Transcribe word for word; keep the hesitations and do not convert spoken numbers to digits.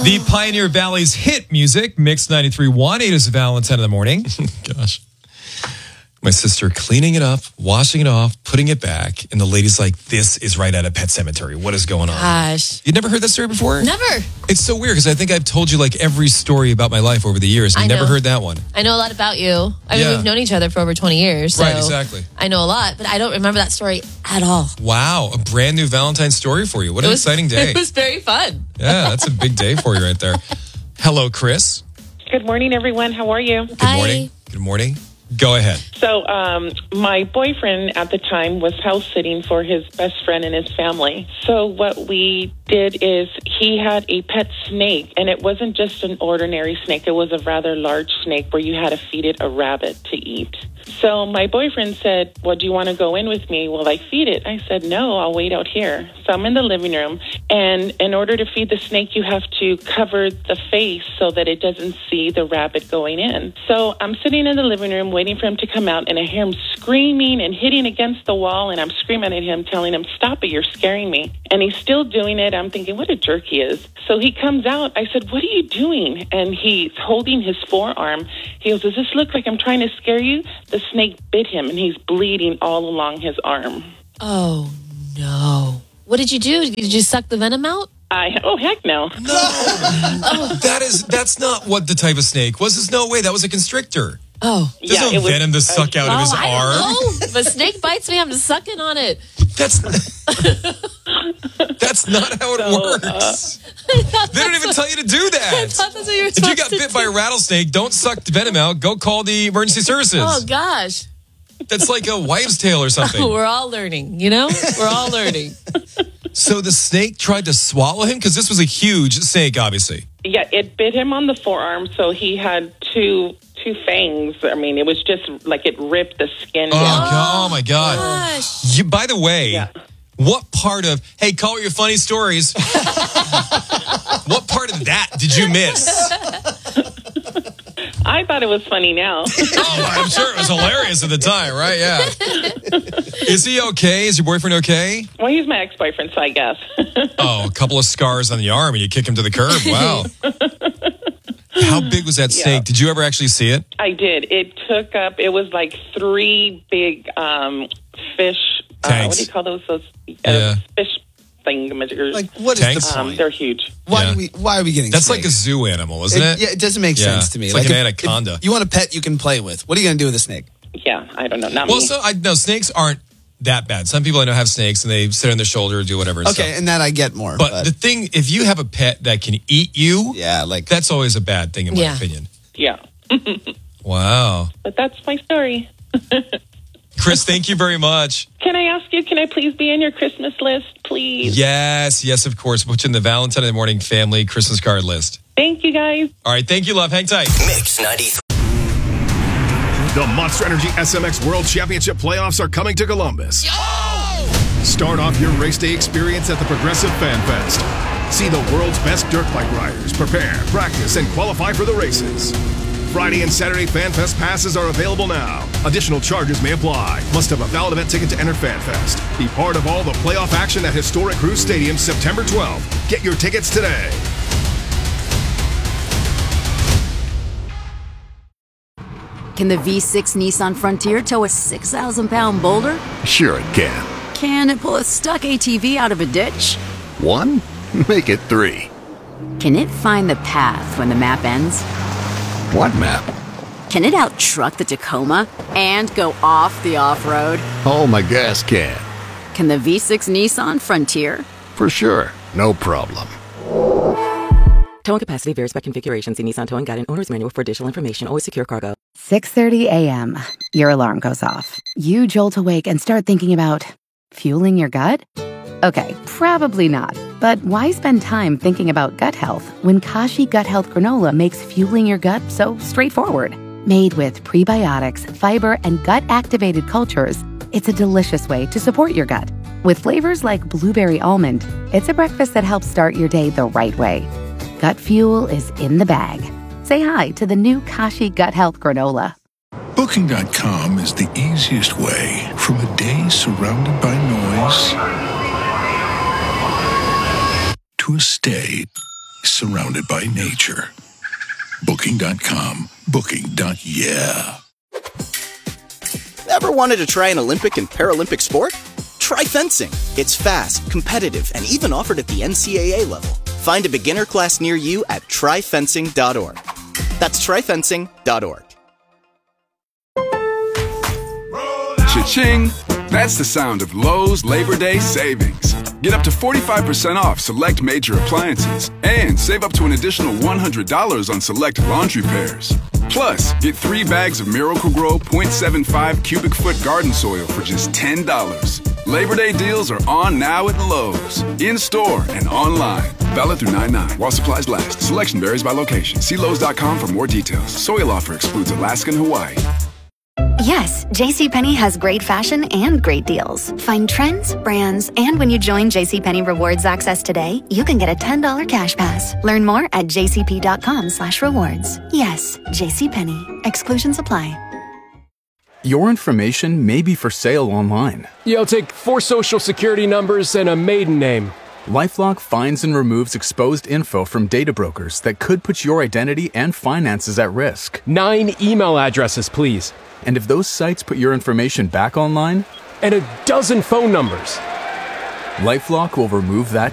The Pioneer Valley's hit music, Mix ninety-three point one. It is Valentine in the morning. Gosh. My sister cleaning it up, washing it off, putting it back. And the lady's like, this is right out of Pet Sematary. What is going on? Gosh. You'd never heard that story before? Never. It's so weird because I think I've told you like every story about my life over the years. And I you never know. heard that one. I know a lot about you. I mean, Yeah. we've known each other for over twenty years. So Right, exactly. I know a lot, but I don't remember that story at all. Wow, a brand new Valentine's story for you. What It an was, exciting day. It was very fun. Yeah, that's a big day for you right there. Hello, Chris. Good morning, everyone. How are you? Good Hi. morning. Good morning. Go ahead. So, um, my boyfriend at the time was house sitting for his best friend and his family. So, what we did is he had a pet snake, and it wasn't just an ordinary snake. It was a rather large snake where you had to feed it a rabbit to eat. So, my boyfriend said, well, do you want to go in with me? Will I feed it? I said, no, I'll wait out here. So, I'm in the living room, and in order to feed the snake, you have to cover the face so that it doesn't see the rabbit going in. So, I'm sitting in the living room waiting for him to come out, and I hear him screaming and hitting against the wall, and I'm screaming at him, telling him, stop it, you're scaring me. And he's still doing it. I'm thinking, what a jerk he is. So he comes out. I said, what are you doing? And he's holding his forearm. He goes, does this look like I'm trying to scare you? The snake bit him, and he's bleeding all along his arm. Oh, no. What did you do? Did you just suck the venom out? I, oh, heck no. No. that is, that's not what the type of snake was. There's no way. That was a constrictor. Oh. There's Yeah, no it was- venom to suck out Oh, of his I arm. don't know. If a snake bites me, I'm just sucking on it. That's that's not how it So, works. They don't even tell you to do I that. thought that's what you were If you supposed got to bit do. by a rattlesnake, don't suck the venom out. Go call the emergency services. Oh, gosh. That's like a wives' tale or something. We're all learning, you know? We're all learning. So the snake tried to swallow him? Because this was a huge snake, obviously. Yeah, it bit him on the forearm, so he had two two fangs. I mean, it was just like it ripped the skin Oh, down. God, oh my God. Gosh. You, by the way, Yeah. what part of, hey, call it your funny stories. What part of that did you miss? I thought it was funny now. Oh, I'm sure it was hilarious at the time, right? Yeah. Is he okay? Is your boyfriend okay? Well, he's my ex-boyfriend, so I guess. Oh, a couple of scars on the arm and you kick him to the curb. Wow. How big was that Yeah. snake? Did you ever actually see it? I did. It took up, it was like three big um, fish. Uh, Tanks. what do you call those? Those uh, Yeah. fish thingamajiggers. Like, what is Tanks? the um, point? they're huge. Why Yeah. are we? Why are we getting? That's like a snakes? zoo animal, isn't it? Yeah, it doesn't make Yeah. sense to me. It's like an if- anaconda. if you want a pet you can play with. What are you going to do with a snake? Yeah, I don't know. Not Well, me. so I know snakes aren't that bad. Some people I know have snakes and they sit on their shoulder and do whatever. And Okay, stuff. and that I get more. But, But, the thing, if you have a pet that can eat you, yeah, like that's always a bad thing in my Yeah. opinion. yeah. Wow. But that's my story. Chris, thank you very much. Can I ask you, can I please be on your Christmas list, please? Yes, yes, of course. Put you in the Valentine in the Morning family Christmas card list. Thank you, guys. All right, thank you, love. Hang tight. Mix ninety-three. The Monster Energy S M X World Championship playoffs are coming to Columbus. Start off your race day experience at the Progressive Fan Fest. See the world's best dirt bike riders prepare, practice, and qualify for the races. Friday and Saturday Fan Fest passes are available now. Additional charges may apply. Must have a valid event ticket to enter Fan Fest. Be part of all the playoff action at historic Cruise Stadium September twelfth. Get your tickets today. Can the V six Nissan Frontier tow a six thousand pound boulder? Sure it can. Can it pull a stuck A T V out of a ditch? One? Make it three. Can it find the path when the map ends? What map? Can it out-truck the Tacoma and go off the off-road? Oh, my gas can. Can the V six Nissan Frontier? For sure. No problem. Towing capacity varies by configuration. See Nissan Towing Guide and Owner's Manual for additional information. Always secure cargo. six thirty a.m. Your alarm goes off. You jolt awake and start thinking about fueling your gut? Okay, probably not. But why spend time thinking about gut health when Kashi Gut Health Granola makes fueling your gut so straightforward? Made with prebiotics, fiber, and gut-activated cultures, it's a delicious way to support your gut. With flavors like blueberry almond, it's a breakfast that helps start your day the right way. Gut fuel is in the bag. Say hi to the new Kashi Gut Health Granola. Booking dot com is the easiest way from a day surrounded by noise to a stay surrounded by nature. Booking dot com. Booking. Yeah. Ever wanted to try an Olympic and Paralympic sport? Try fencing. It's fast, competitive, and even offered at the N C double A level. Find a beginner class near you at try fencing dot org. That's try fencing dot org. Cha-ching! That's the sound of Lowe's Labor Day savings. Get up to forty-five percent off select major appliances and save up to an additional one hundred dollars on select laundry pairs. Plus, get three bags of Miracle-Gro point seven five cubic foot garden soil for just ten dollars. Labor Day deals are on now at Lowe's, in-store and online. Valid through nine nine while supplies last. Selection varies by location. See Lowe's dot com for more details. Soil offer excludes Alaska and Hawaii. Yes, JCPenney has great fashion and great deals. Find trends, brands, and when you join JCPenney Rewards Access today, you can get a ten dollars cash pass. Learn more at j c p dot com slash rewards. Yes, JCPenney. Exclusions apply. Your information may be for sale online. Yeah, I'll take four social security numbers and a maiden name. LifeLock finds and removes exposed info from data brokers that could put your identity and finances at risk. Nine email addresses, please. And if those sites put your information back online? And a dozen phone numbers. LifeLock will remove that